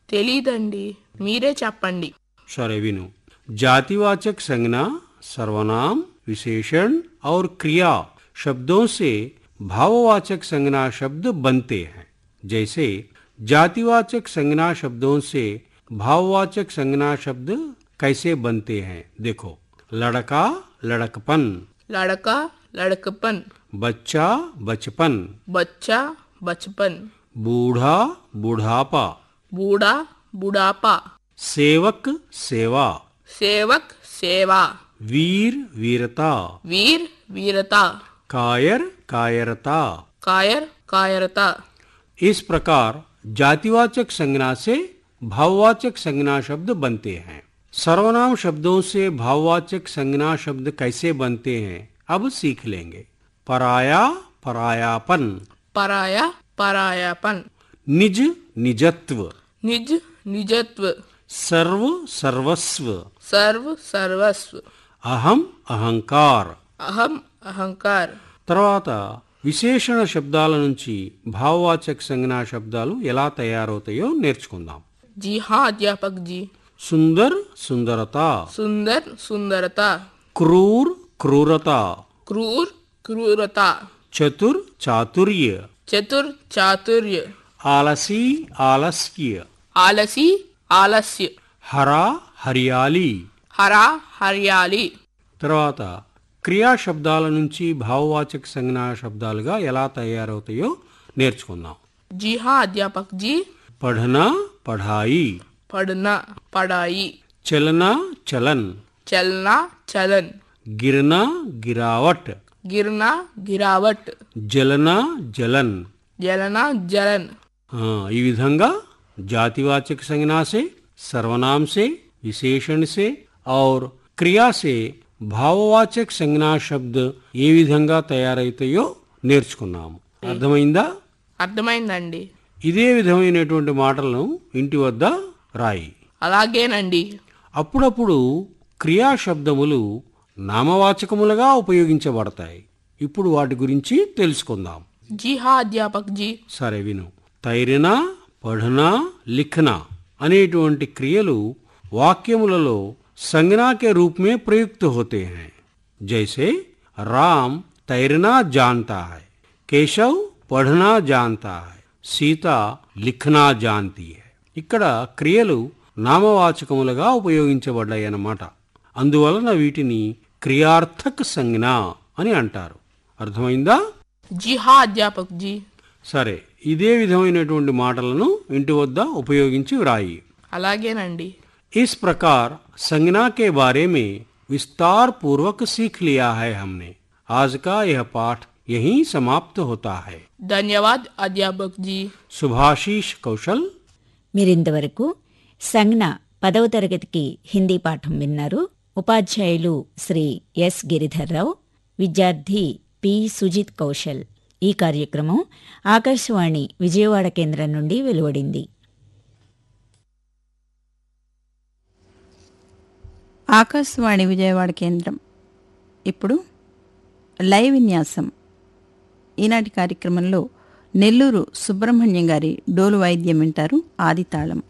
తెలీదండి, మీరే చెప్పండి. सरे विनु। जातिवाचक संज्ञा सर्वनाम, विशेषण और क्रिया शब्दों से भाववाचक संज्ञा शब्द बनते हैं। जैसे जातिवाचक संज्ञा शब्दों से भाववाचक संज्ञा शब्द कैसे बनते हैं, देखो। लड़का लड़कपन, लड़का लड़कपन, बच्चा बचपन, बच्चा बचपन, बूढ़ा बुढ़ापा, बूढ़ा बुढ़ापा, सेवक सेवा, सेवक सेवा, वीर वीरता, वीर वीरता, कायर कायरता। कायर कायरता। इस प्रकार जातिवाचक संज्ञा से भाववाचक संज्ञा शब्द बनते हैं। सर्वनाम शब्दों से भाववाचक संज्ञा शब्द कैसे बनते हैं अब सीख लेंगे। पराया परायापन, पराया परायापन, निज निजत्व, निज निजत्व, सर्व सर्वस्व, सर्व सर्वस्व, అహం అహంకార్। అహం అహంకార్। తర్వాత విశేషణ శబ్దాల నుంచి భావవాచక సంజ్ఞా శబ్దాలు ఎలా తయారవుతాయో నేర్చుకుందాం। जी हाँ अध्यापक जी। సుందర్ సుందరత, सुंदर सुंदरता, క్రూర్ క్రూరత, क्रूर क्रूरता, చతుర్ చాతుర్య, चतुर चातुर्य, ఆలసీ ఆలస్య, आलसी आलस्य, హరా హరియాలి। हरा हरियाली। తర్వాత క్రియా శబ్దాల నుంచి భావవాచక సంజ్ఞా శబ్దాలుగా ఎలా తయారవుతాయో నేర్చుకుందాం। जी हाँ अध्यापक जी। పఢనా పఢాయి, पढ़ना पढ़ाई, చలనా చలన్, चलना चलन, గిరనా గిరావట్, गिरना गिरावट, జలనా జలన్। जलना जलन। ఈ విధంగా जातिवाचक संज्ञा से, सर्वनाम से, विशेषण से और क्रिया से భావవాచక సంజ్ఞా శబ్ద ఏ విధంగా తయారైతాయో నేర్చుకున్నాము। అర్థమైందా? అర్థమైందండి। ఇదే విధమైనటువంటి మాటలను ఇంటి వద్ద రాయి। అలాగేనండి। అప్పుడప్పుడు క్రియా శబ్దములు నామవాచకములుగా ఉపయోగించబడతాయి। ఇప్పుడు వాటి గురించి తెలుసుకుందాం। जी हाँ अध्यापक जी। సరే విను। తైరనా పఢనా లిఖనా అనేటువంటి క్రియలు వాక్యములలో संज्ञा के रूप में प्रयुक्त होते हैं। जैसे राम तैरना जानता है, केशव पढ़ना जानता है, सीता लिखना जानती है। ఇక్కడ క్రియలు నామవాచకములుగా ఉపయోగించబడ్డాయన్నమాట। అందువలన వీటిని క్రియార్థక సంజ్ఞ అని అంటారు। అర్థమైందా? जी हाँ अध्यापक जी। సరే, ఇదే విధమైనటువంటి మాటలను ఇంటి వద్ద ఉపయోగించి వ్రాయి। అలాగేనండి। इस प्रकार संज्ञा के बारे में विस्तार पूर्वक सीख लिया है हमने। आज का यह पाठ यहीं समाप्त होता है। ధన్యవాద్ అధ్యాపక్ జీ। सुभाषीष कौशल। మీరింతవరకు సంజ్ఞ 10వ తరగతికి హిందీ పాఠం విన్నారు। ఉపాధ్యాయులు శ్రీ ఎస్ గిరిధర్రావు, విద్యార్థి పి సుజిత్ కౌశల్। ఈ కార్యక్రమం ఆకాశవాణి విజయవాడ కేంద్రం నుండి వెలువడింది। ఆకాశవాణి విజయవాడ కేంద్రం ఇప్పుడు లైవ్ విన్యాసం। ఈనాటి కార్యక్రమంలో నెల్లూరు సుబ్రహ్మణ్యం గారి డోలు వాయిద్యం వింటారు, ఆదితాళం।